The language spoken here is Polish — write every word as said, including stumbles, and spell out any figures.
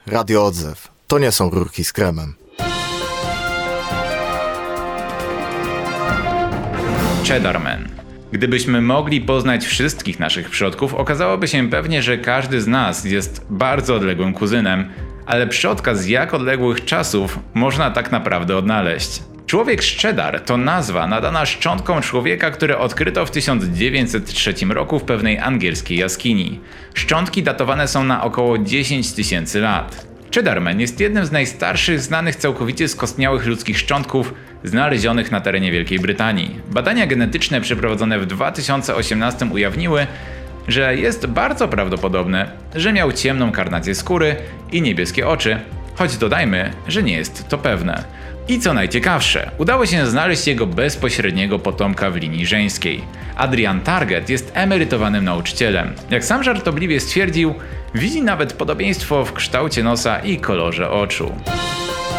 Radio Odzew. To nie są rurki z kremem. Cheddarman. Gdybyśmy mogli poznać wszystkich naszych przodków, okazałoby się pewnie, że każdy z nas jest bardzo odległym kuzynem, ale przodka z jak odległych czasów można tak naprawdę odnaleźć. Człowiek z Cheddar to nazwa nadana szczątkom człowieka, które odkryto w tysiąc dziewięćset trzecim roku w pewnej angielskiej jaskini. Szczątki datowane są na około dziesięć tysięcy lat. Cheddarman jest jednym z najstarszych znanych całkowicie skostniałych ludzkich szczątków znalezionych na terenie Wielkiej Brytanii. Badania genetyczne przeprowadzone w dwa tysiące osiemnastym ujawniły, że jest bardzo prawdopodobne, że miał ciemną karnację skóry i niebieskie oczy, choć dodajmy, że nie jest to pewne. I co najciekawsze, udało się znaleźć jego bezpośredniego potomka w linii żeńskiej. Adrian Target jest emerytowanym nauczycielem. Jak sam żartobliwie stwierdził, widzi nawet podobieństwo w kształcie nosa i kolorze oczu.